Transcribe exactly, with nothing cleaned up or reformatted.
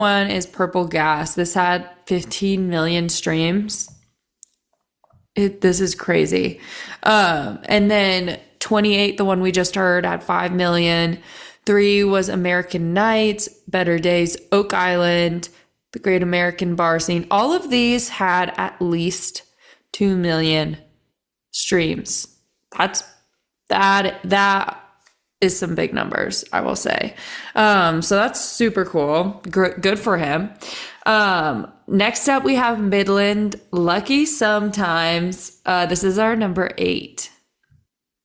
One is Purple Gas. This had fifteen million streams. It, this is crazy. Um, and then twenty-eight, the one we just heard, had five million. Three was American Nights, Better Days, Oak Island, The Great American Bar Scene. All of these had at least two million streams. That's that that is some big numbers, I will say. Um, so that's super cool. Gr- good for him. Um, next up, we have Midland, Lucky Sometimes. Uh, this is our number eight.